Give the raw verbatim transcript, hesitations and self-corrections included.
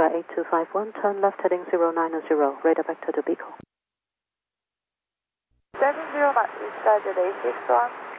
Alpha eight two five one, turn left heading zero nine zero, radar vector to Beagle. seven zero, Whiskey, A six one.